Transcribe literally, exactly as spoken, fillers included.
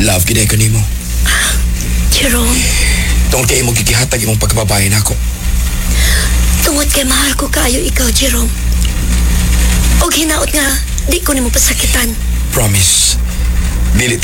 Love gid ko nimo. Jerome, Tungod kay imo gigihatag imong pagkababae nako. tungod kay mahal ko kayo ikaw, Jerome. Og hinaot nga, di ko nimo pasakitan. Promise. Dili